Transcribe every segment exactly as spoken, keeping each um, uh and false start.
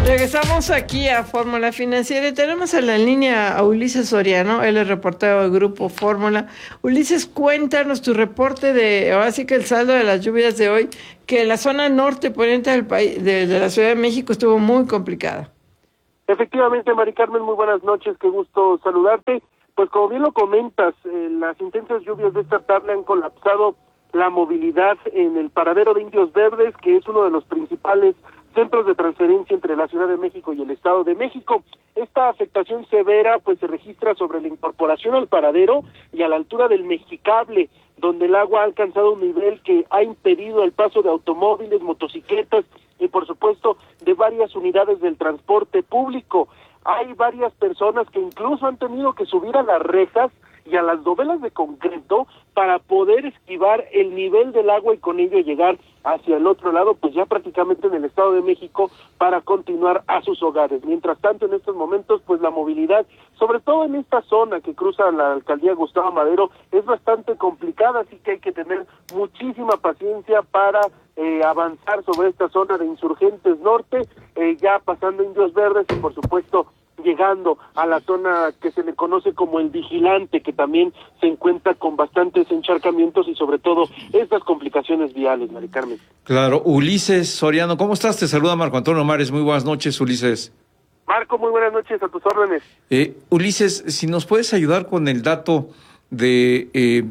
Regresamos aquí a Fórmula Financiera y tenemos en la línea a Ulises Soriano, él es reportero del Grupo Fórmula. Ulises, cuéntanos tu reporte de, ahora sí que el saldo de las lluvias de hoy, que la zona norte poniente del país, de, de la Ciudad de México estuvo muy complicada. Efectivamente, Mari Carmen, muy buenas noches, qué gusto saludarte. Pues como bien lo comentas, eh, las intensas lluvias de esta tarde han colapsado la movilidad en el paradero de Indios Verdes, que es uno de los principales centros de transferencia entre la Ciudad de México y el Estado de México. Esta afectación severa pues se registra sobre la incorporación al paradero y a la altura del Mexicable, donde el agua ha alcanzado un nivel que ha impedido el paso de automóviles, motocicletas y por supuesto de varias unidades del transporte público. Hay varias personas que incluso han tenido que subir a las rejas y a las dovelas de concreto para poder esquivar el nivel del agua y con ello llegar hacia el otro lado, pues ya prácticamente en el Estado de México, para continuar a sus hogares. Mientras tanto, en estos momentos, pues la movilidad, sobre todo en esta zona que cruza la alcaldía Gustavo Madero, es bastante complicada, así que hay que tener muchísima paciencia para eh, avanzar sobre esta zona de Insurgentes Norte, eh, ya pasando Indios Verdes y por supuesto llegando a la zona que se le conoce como el Vigilante, que también se encuentra con bastantes encharcamientos y sobre todo estas complicaciones viales, Mari Carmen. Claro, Ulises Soriano, ¿cómo estás? Te saluda Marco Antonio Mares, muy buenas noches, Ulises. Marco, muy buenas noches, a tus órdenes. Eh, Ulises, si nos puedes ayudar con el dato de... Eh,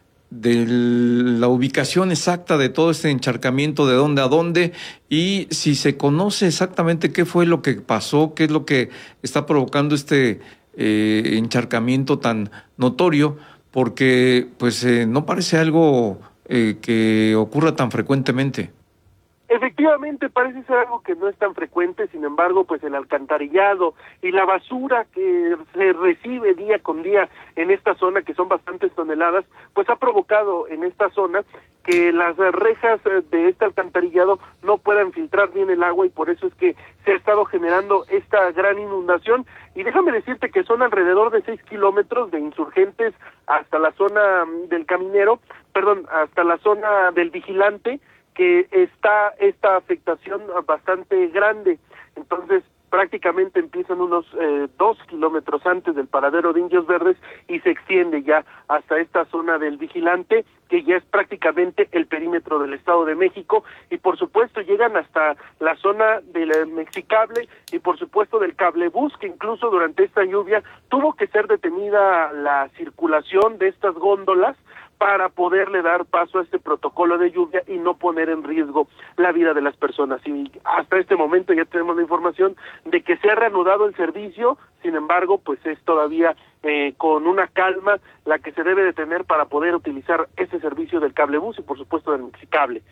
de la ubicación exacta de todo este encharcamiento, de dónde a dónde, y si se conoce exactamente qué fue lo que pasó, qué es lo que está provocando este eh, encharcamiento tan notorio, porque pues eh, no parece algo eh, que ocurra tan frecuentemente. Efectivamente, parece ser algo que no es tan frecuente, sin embargo, pues el alcantarillado y la basura que se recibe día con día en esta zona, que son bastantes toneladas, pues ha provocado en esta zona que las rejas de este alcantarillado no puedan filtrar bien el agua y por eso es que se ha estado generando esta gran inundación. Y déjame decirte que son alrededor de seis kilómetros de Insurgentes hasta la zona del Caminero, perdón, hasta la zona del Vigilante, que está esta afectación bastante grande. Entonces prácticamente empiezan unos eh, dos kilómetros antes del paradero de Indios Verdes y se extiende ya hasta esta zona del Vigilante, que ya es prácticamente el perímetro del Estado de México, y por supuesto llegan hasta la zona del Mexicable y por supuesto del Cablebús, que incluso durante esta lluvia tuvo que ser detenida la circulación de estas góndolas para poderle dar paso a este protocolo de lluvia y no poner en riesgo la vida de las personas. Y hasta este momento ya tenemos la información de que se ha reanudado el servicio, sin embargo, pues es todavía eh, con una calma la que se debe de tener para poder utilizar ese servicio del Cablebús y por supuesto del Mexicable.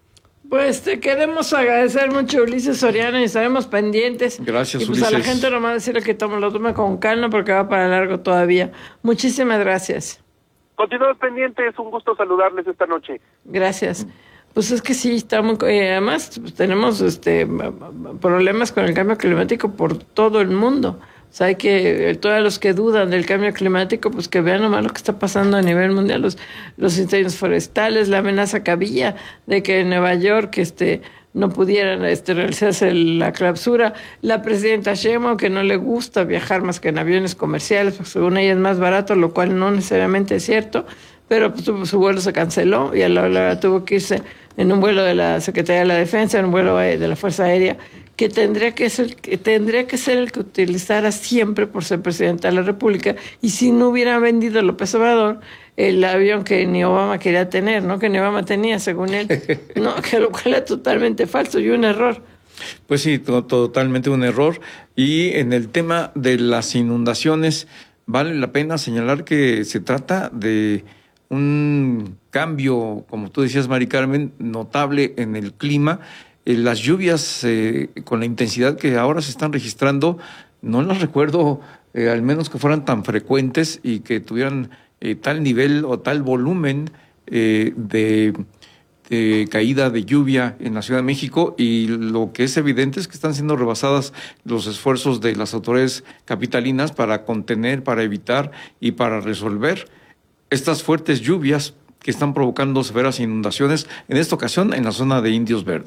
Pues te queremos agradecer mucho, Ulises Soriano, y estaremos pendientes. Gracias, y pues Ulises. A la gente nomás decirle que tome, lo tome con calma porque va para largo todavía. Muchísimas gracias. Continuamos pendientes, un gusto saludarles esta noche. Gracias. Pues es que sí, está muy... Eh, además, pues, tenemos este problemas con el cambio climático por todo el mundo. O sea, hay que... Todos los que dudan del cambio climático, pues que vean nomás lo que está pasando a nivel mundial. Los, los incendios forestales, la amenaza que había de que en Nueva York... este no pudieran este, realizarse la clausura. La presidenta Sheinbaum, que no le gusta viajar más que en aviones comerciales, porque según ella es más barato, lo cual no necesariamente es cierto, pero pues, su, su vuelo se canceló y a la hora tuvo que irse en un vuelo de la Secretaría de la Defensa, en un vuelo de la Fuerza Aérea, que tendría que ser, que tendría que ser el que utilizara siempre por ser presidenta de la República, y si no hubiera vendido López Obrador el avión que ni Obama quería tener, ¿no? Que ni Obama tenía, según él, no, que lo cual es totalmente falso y un error. Pues sí, to- totalmente un error. Y en el tema de las inundaciones, vale la pena señalar que se trata de un cambio, como tú decías, Mari Carmen, notable en el clima. Eh, las lluvias eh, con la intensidad que ahora se están registrando, no las recuerdo, eh, al menos que fueran tan frecuentes y que tuvieran eh, tal nivel o tal volumen eh, de, de caída de lluvia en la Ciudad de México, y lo que es evidente es que están siendo rebasadas los esfuerzos de las autoridades capitalinas para contener, para evitar y para resolver estas fuertes lluvias que están provocando severas inundaciones, en esta ocasión en la zona de Indios Verdes.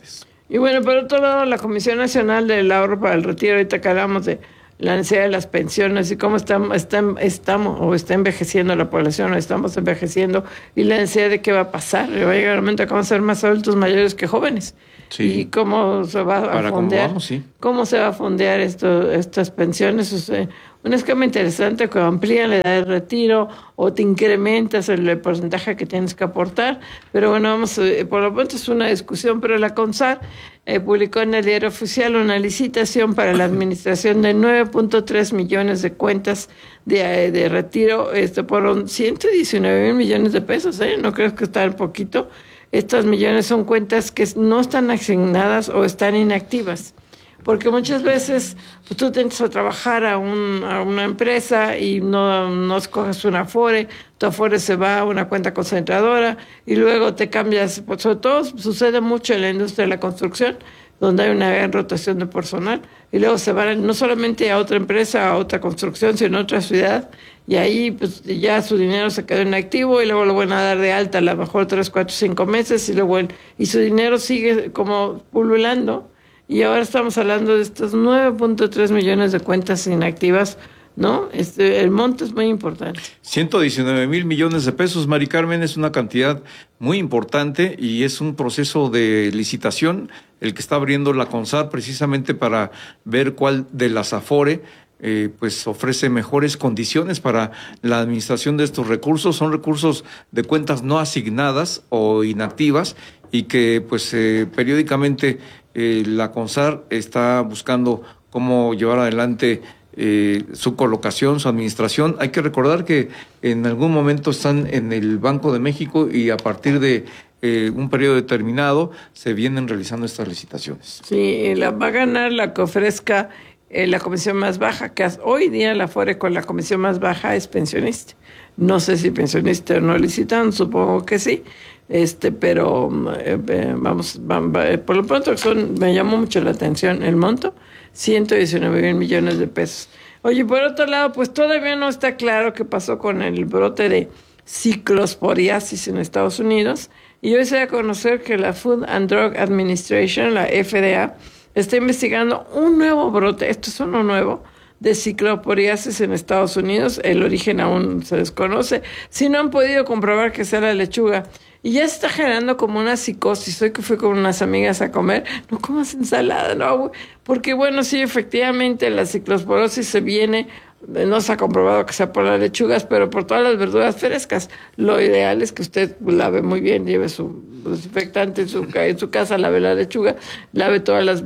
Y bueno, por otro lado, la Comisión Nacional del Ahorro para el Retiro, ahorita que hablamos de la necesidad de las pensiones y cómo estamos, estamos, estamos o está envejeciendo la población, o estamos envejeciendo, y la necesidad de qué va a pasar. Va a llegar un momento que vamos a ser más adultos mayores que jóvenes. Sí. Y cómo se va a Para fondear, cómo, vamos, sí. cómo se va a fondear esto, estas pensiones. O sea, un esquema interesante que amplía la edad de retiro o te incrementas el, el porcentaje que tienes que aportar. Pero bueno, vamos, eh, por lo pronto es una discusión, pero la CONSAR eh, publicó en el Diario Oficial una licitación para la administración de nueve punto tres millones de cuentas de, de retiro esto por ciento diecinueve mil millones de pesos. ¿eh? No creo que está un poquito. Estas millones son cuentas que no están asignadas o están inactivas. Porque muchas veces pues, tú te entras a trabajar a, un, a una empresa y no, no escoges un Afore, tu Afore se va a una cuenta concentradora y luego te cambias, pues, sobre todo sucede mucho en la industria de la construcción, donde hay una gran rotación de personal, y luego se van no solamente a otra empresa, a otra construcción, sino a otra ciudad, y ahí pues ya su dinero se quedó inactivo y luego lo van a dar de alta a lo mejor tres, cuatro, cinco meses, y luego y su dinero sigue como pululando. Y ahora estamos hablando de estos nueve punto tres millones de cuentas inactivas, ¿no? Este, el monto es muy importante. ciento diecinueve mil millones de pesos, Mari Carmen, es una cantidad muy importante y es un proceso de licitación el que está abriendo la CONSAR precisamente para ver cuál de las Afore eh, pues ofrece mejores condiciones para la administración de estos recursos. Son recursos de cuentas no asignadas o inactivas y que pues eh, periódicamente eh, la CONSAR está buscando cómo llevar adelante eh, su colocación, su administración. Hay que recordar que en algún momento están en el Banco de México y a partir de eh, un periodo determinado se vienen realizando estas licitaciones. Sí, la va a ganar la que ofrezca eh, la comisión más baja, que hoy día la Afore con la comisión más baja es pensionista. No sé si pensionista o no licitan, supongo que sí. Este, pero eh, eh, vamos, vamos, por lo pronto son, me llamó mucho la atención el monto, ciento diecinueve mil millones de pesos. Oye, por otro lado, pues todavía no está claro qué pasó con el brote de ciclosporiasis en Estados Unidos, y hoy se da a conocer que la Food and Drug Administration, la F D A, está investigando un nuevo brote, esto es uno nuevo, de ciclosporiasis en Estados Unidos. El origen aún se desconoce, si no han podido comprobar que sea la lechuga. Y ya se está generando como una psicosis. Hoy que fui con unas amigas a comer, no comas ensalada, no, porque bueno, sí, efectivamente la ciclosporosis se viene, no se ha comprobado que sea por las lechugas, pero por todas las verduras frescas. Lo ideal es que usted lave muy bien, lleve su desinfectante en su, en su casa, lave la lechuga, lave todas las,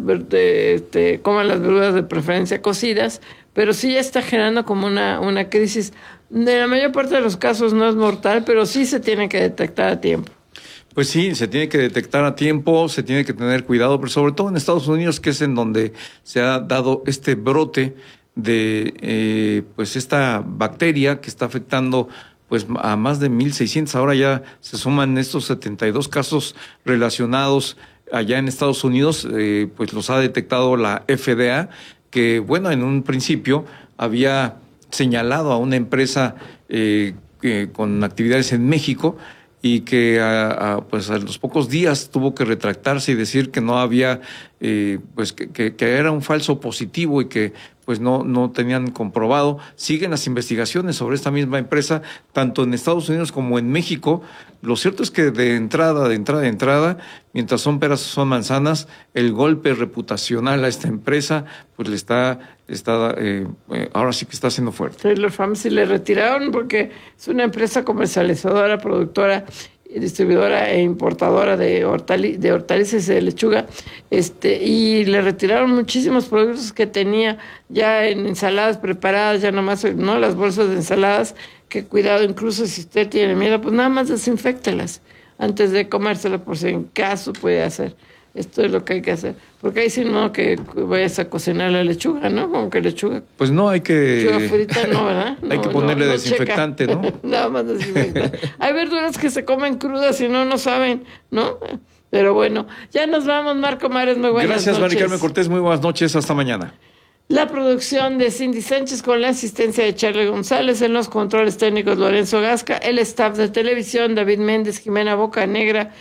este, coma las verduras de preferencia cocidas, pero sí ya está generando como una, una crisis. De la mayor parte de los casos no es mortal, pero sí se tiene que detectar a tiempo. Pues sí, se tiene que detectar a tiempo, se tiene que tener cuidado, pero sobre todo en Estados Unidos, que es en donde se ha dado este brote de eh, pues esta bacteria que está afectando pues a más de mil seiscientos. Ahora ya se suman estos setenta y dos casos relacionados allá en Estados Unidos, eh, pues los ha detectado la F D A, que bueno, en un principio había señalado a una empresa eh, que, con actividades en México, y que a, a, pues a los pocos días tuvo que retractarse y decir que no había, eh, pues que, que, que era un falso positivo y que pues no, no tenían comprobado. Siguen las investigaciones sobre esta misma empresa, tanto en Estados Unidos como en México. Lo cierto es que de entrada, de entrada, de entrada, mientras son peras son manzanas, el golpe reputacional a esta empresa, pues le está, está eh, ahora sí que está haciendo fuerte. Taylor Farms le retiraron porque es una empresa comercializadora, productora, distribuidora e importadora de, hortali de hortalizas y de lechuga, este, y le retiraron muchísimos productos que tenía ya en ensaladas preparadas, ya nomás, no las bolsas de ensaladas, que cuidado, incluso si usted tiene miedo, pues nada más desinféctelas antes de comérselas, por si en caso puede hacer. Esto es lo que hay que hacer. Porque ahí sí no que vayas a cocinar la lechuga, ¿no? Como que lechuga. Pues no, hay que... Lechuga frita no, ¿verdad? No, hay que ponerle no, no desinfectante, checa. ¿no? Nada más desinfectante. Hay verduras que se comen crudas y no, no saben, ¿no? Pero bueno, ya nos vamos, Marco Mares, muy buenas Gracias, noches. Gracias, Mari Carmen Cortés, muy buenas noches, hasta mañana. La producción de Cindy Sánchez con la asistencia de Charlie González, en los controles técnicos Lorenzo Gasca, el staff de televisión David Méndez, Jimena Bocanegra,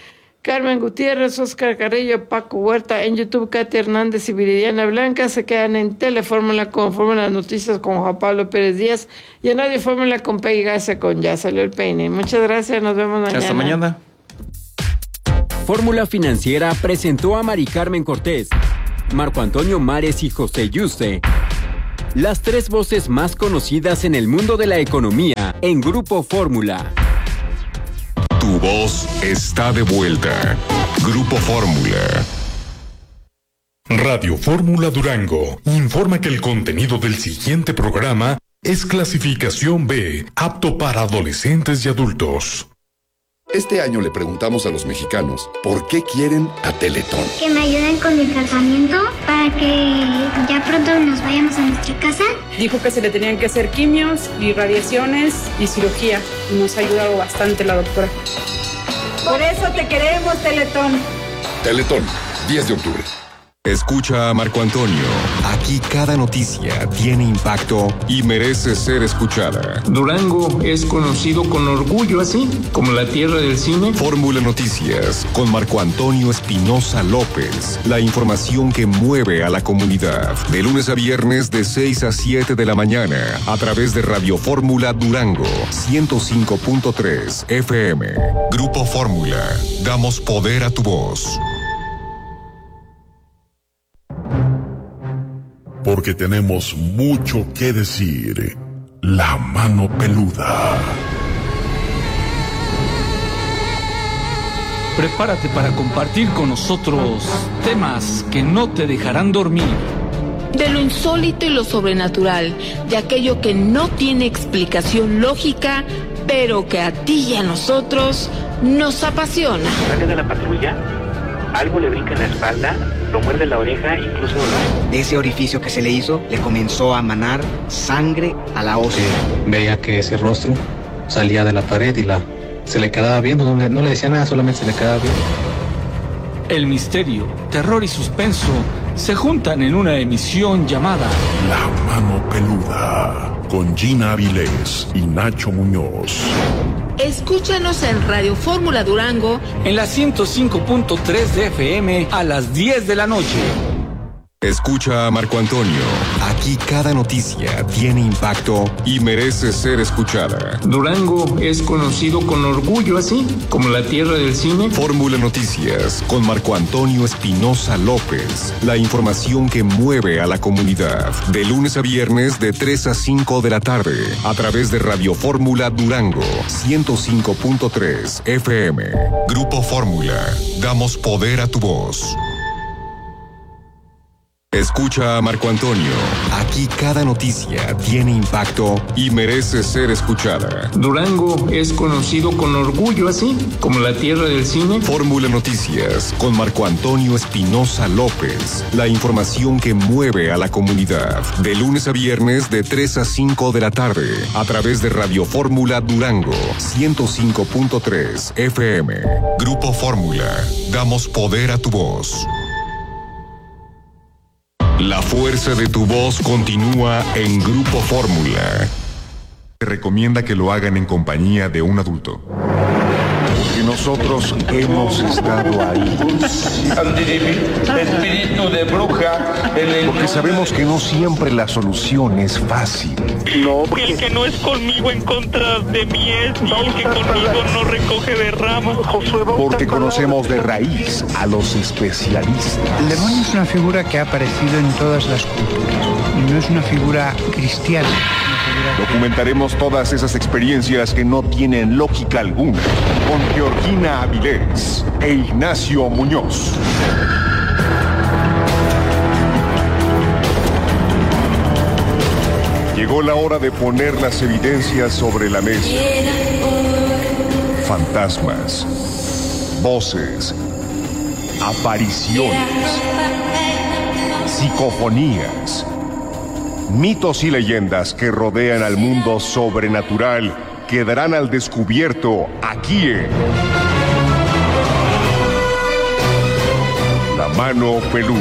Carmen Gutiérrez, Oscar Carrillo, Paco Huerta, en YouTube Katy Hernández y Viridiana Blanca. Se quedan en Telefórmula con Fórmula Noticias con Juan Pablo Pérez Díaz y en Radio Fórmula con Peggy Garza con Ya Salió el Peine. Muchas gracias, nos vemos mañana. Hasta mañana. Fórmula Financiera presentó a Mari Carmen Cortés, Marco Antonio Mares y José Yuste, las tres voces más conocidas en el mundo de la economía en Grupo Fórmula. Tu voz está de vuelta. Grupo Fórmula. Radio Fórmula Durango informa que el contenido del siguiente programa es clasificación B, apto para adolescentes y adultos. Este año le preguntamos a los mexicanos por qué quieren a Teletón. Que me ayuden con mi tratamiento para que ya pronto nos vayamos a nuestra casa. Dijo que se le tenían que hacer quimios y radiaciones y cirugía. Nos ha ayudado bastante la doctora. Por eso te queremos, Teletón. Teletón, diez de octubre. Escucha a Marco Antonio. Aquí cada noticia tiene impacto y merece ser escuchada. Durango es conocido con orgullo así, como la tierra del cine. Fórmula Noticias con Marco Antonio Espinosa López. La información que mueve a la comunidad. De lunes a viernes de seis a siete de la mañana a través de Radio Fórmula Durango ciento cinco punto tres F M. Grupo Fórmula. Damos poder a tu voz. Porque tenemos mucho que decir. La mano peluda. Prepárate para compartir con nosotros temas que no te dejarán dormir. De lo insólito y lo sobrenatural, de aquello que no tiene explicación lógica, pero que a ti y a nosotros nos apasiona. Sale de la patrulla, algo le brinca en la espalda, lo muerde la oreja, incluso... De ese orificio que se le hizo, le comenzó a manar sangre a la ósea. Veía que ese rostro salía de la pared y la se le quedaba viendo, no le, no le decía nada, solamente se le quedaba viendo. El misterio, terror y suspenso se juntan en una emisión llamada La Mano Peluda, con Gina Avilés y Nacho Muñoz. Escúchanos en Radio Fórmula Durango en la ciento cinco punto tres de F M a las diez de la noche. Escucha a Marco Antonio. Aquí cada noticia tiene impacto y merece ser escuchada. Durango es conocido con orgullo así, como la tierra del cine. Fórmula Noticias con Marco Antonio Espinosa López. La información que mueve a la comunidad. De lunes a viernes de tres a cinco de la tarde. A través de Radio Fórmula Durango ciento cinco punto tres F M. Grupo Fórmula. Damos poder a tu voz. Escucha a Marco Antonio. Aquí cada noticia tiene impacto y merece ser escuchada. Durango es conocido con orgullo así, como la tierra del cine. Fórmula Noticias con Marco Antonio Espinosa López. La información que mueve a la comunidad. De lunes a viernes de tres a cinco de la tarde. A través de Radio Fórmula Durango ciento cinco punto tres F M. Grupo Fórmula. Damos poder a tu voz. La fuerza de tu voz continúa en Grupo Fórmula. Se recomienda que lo hagan en compañía de un adulto. Porque nosotros hemos estado ahí. Espíritu de bruja. Porque sabemos que no siempre la solución es fácil. No, porque el que no es conmigo en contra de mí es, y el que conmigo no recoge de ramas. Porque conocemos de raíz a los especialistas. El demonio es una figura que ha aparecido en todas las culturas y no es una figura cristiana. Documentaremos todas esas experiencias que no tienen lógica alguna con Georgina Avilés e Ignacio Muñoz. Llegó la hora de poner las evidencias sobre la mesa. Fantasmas, voces, apariciones, psicofonías, mitos y leyendas que rodean al mundo sobrenatural quedarán al descubierto aquí en La Mano Peluda.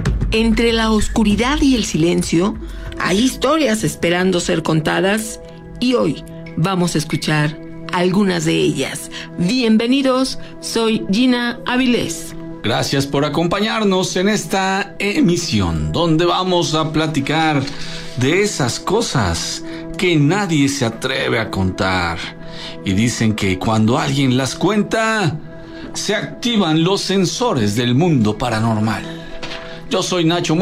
Entre la oscuridad y el silencio hay historias esperando ser contadas y hoy vamos a escuchar algunas de ellas. Bienvenidos, soy Gina Avilés. Gracias por acompañarnos en esta emisión donde vamos a platicar de esas cosas que nadie se atreve a contar. Y dicen que cuando alguien las cuenta, se activan los sensores del mundo paranormal. Yo soy Nacho